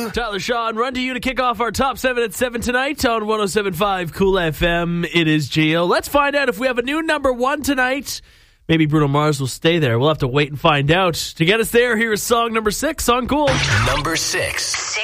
Tyler Shaw and Run to You to kick off our top 7 at 7 tonight on 107.5 Cool FM. It is Gio. Let's find out if we have a new number 1 tonight. Maybe Bruno Mars will stay there. We'll have to wait and find out. To get us there, here is song number 6 on Cool. Number 6.